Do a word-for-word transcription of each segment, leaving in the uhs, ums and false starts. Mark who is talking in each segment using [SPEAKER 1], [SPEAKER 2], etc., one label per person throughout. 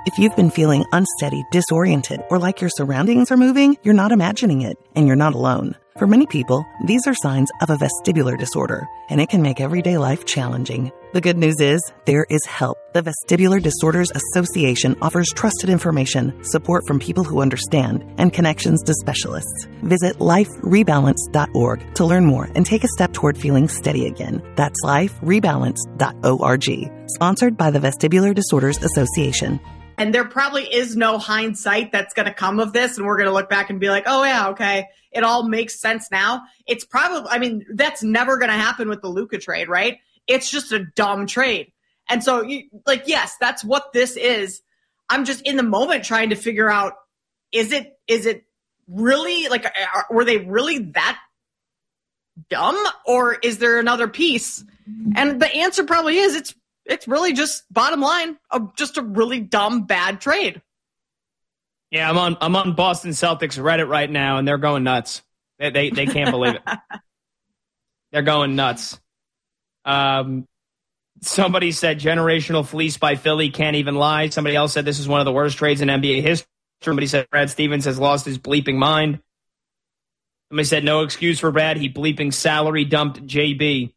[SPEAKER 1] If you've been feeling unsteady, disoriented, or like your surroundings are moving, you're not imagining it, and you're not alone. For many people, these are signs of a vestibular disorder, and it can make everyday life challenging. The good news is, there is help. The Vestibular Disorders Association offers trusted information, support from people who understand, and connections to specialists. Visit life rebalance dot org to learn more and take a step toward feeling steady again. That's life rebalance dot org. Sponsored by the Vestibular Disorders Association.
[SPEAKER 2] And there probably is no hindsight that's going to come of this. And we're going to look back and be like, oh, yeah, okay, it all makes sense now. It's probably, I mean, that's never going to happen with the Luka trade, right? It's just a dumb trade. And so, you, like, yes, that's what this is. I'm just in the moment trying to figure out, is it, is it really, like, are, were they really that dumb? Or is there another piece? And the answer probably is, it's, It's really just bottom line of just a really dumb, bad trade.
[SPEAKER 3] Yeah, I'm on I'm on Boston Celtics Reddit right now, and they're going nuts. They they, they can't believe it. They're going nuts. Um, somebody said generational fleece by Philly, can't even lie. Somebody else said this is one of the worst trades in N B A history. Somebody said Brad Stevens has lost his bleeping mind. Somebody said no excuse for Brad. He bleeping salary dumped J B.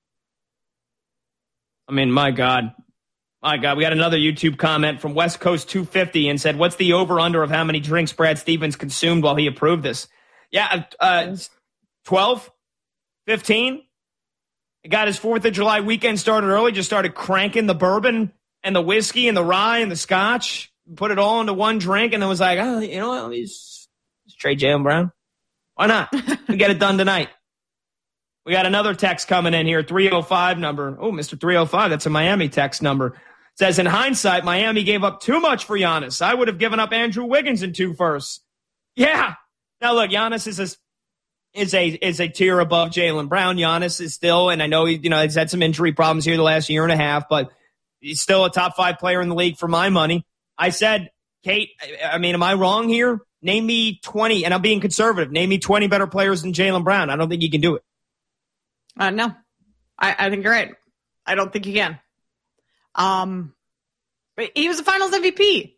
[SPEAKER 3] I mean, my God. My God. We got another YouTube comment from West Coast two fifty and said, what's the over-under of how many drinks Brad Stevens consumed while he approved this? Yeah, uh, twelve? fifteen? He got his fourth of July weekend started early, just started cranking the bourbon and the whiskey and the rye and the scotch, put it all into one drink, and then was like, oh, you know what, let me just, just trade Jaylen Brown. Why not? We get it done tonight. We got another text coming in here, three oh five number. Oh, Mister three oh five, that's a Miami text number. It says, in hindsight, Miami gave up too much for Giannis. I would have given up Andrew Wiggins in two firsts. Yeah. Now, look, Giannis is a, is a, is a tier above Jaylen Brown. Giannis is still, and I know he, you know, he's had some injury problems here the last year and a half, but he's still a top five player in the league for my money. I said, Kate, I mean, am I wrong here? Name me twenty, and I'm being conservative. Name me twenty better players than Jaylen Brown. I don't think you can do it.
[SPEAKER 2] Uh, no, I, I think you're right. I don't think you can. Um, he was a Finals M V P.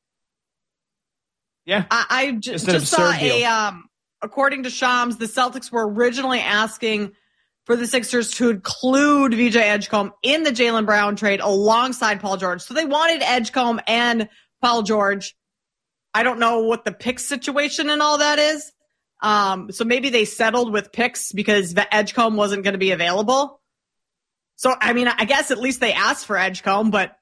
[SPEAKER 3] Yeah,
[SPEAKER 2] I, I j- just, just saw a. Um, according to Shams, the Celtics were originally asking for the Sixers to include V J Edgecombe in the Jaylen Brown trade alongside Paul George. So they wanted Edgecombe and Paul George. I don't know what the pick situation and all that is. Um, so maybe they settled with picks because the Edgecombe wasn't going to be available. So, I mean, I guess at least they asked for Edgecombe, but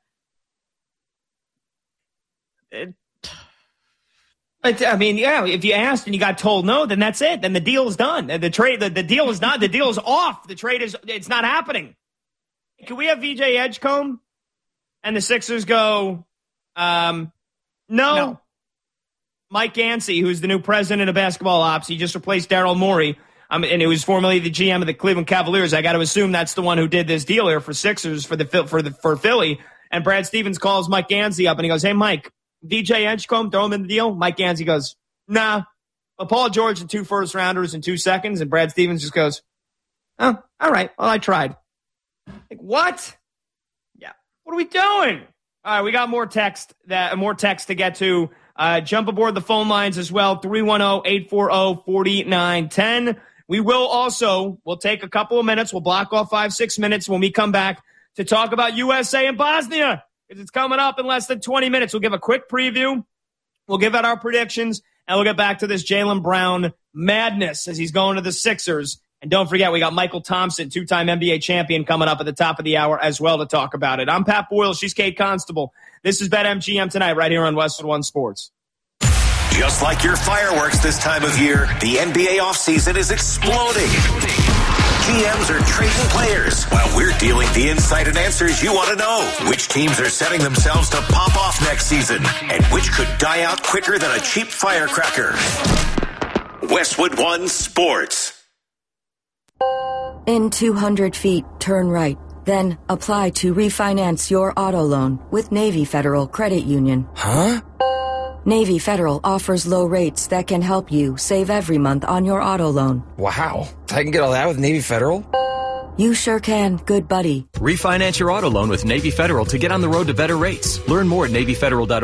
[SPEAKER 2] it,
[SPEAKER 3] But, I mean, yeah, if you asked and you got told no, then that's it. Then the deal is done. The trade, the, the deal is not, the deal is off. The trade is, it's not happening. Can we have V J Edgecombe and the Sixers go, um, no. no. Mike Yancey, who's the new president of basketball ops, he just replaced Daryl Morey, um, and he was formerly the G M of the Cleveland Cavaliers. I got to assume that's the one who did this deal here for Sixers for the for the for Philly. And Brad Stevens calls Mike Yancey up and he goes, "Hey, Mike, V J Edgecombe, throw him in the deal." Mike Yancey goes, "Nah, but Paul George and two first rounders in two seconds." And Brad Stevens just goes, "Oh, all right. Well, I tried." Like, what?
[SPEAKER 2] Yeah.
[SPEAKER 3] What are we doing? All right, we got more text that more text to get to. Uh, jump aboard the phone lines as well, three one zero, eight four zero, four nine one zero. We will also, we'll take a couple of minutes. We'll block off five, six minutes when we come back to talk about U S A and Bosnia, because it's coming up in less than twenty minutes. We'll give a quick preview. We'll give out our predictions, and we'll get back to this Jaylen Brown madness as he's going to the Sixers. And don't forget, we got Michael Thompson, two-time N B A champion, coming up at the top of the hour as well to talk about it. I'm Pat Boyle. She's Kate Constable. This is BetMGM Tonight right here on Westwood One Sports.
[SPEAKER 4] Just like your fireworks this time of year, the N B A offseason is exploding. G Ms are trading players while we're dealing the insight and answers you want to know. Which teams are setting themselves to pop off next season and which could die out quicker than a cheap firecracker. Westwood One Sports.
[SPEAKER 5] In two hundred feet, turn right. Then apply to refinance your auto loan with Navy Federal Credit Union.
[SPEAKER 6] Huh?
[SPEAKER 5] Navy Federal offers low rates that can help you save every month on your auto loan.
[SPEAKER 6] Wow. I can get all that with Navy Federal?
[SPEAKER 5] You sure can, good buddy.
[SPEAKER 7] Refinance your auto loan with Navy Federal to get on the road to better rates. Learn more at Navy Federal dot org.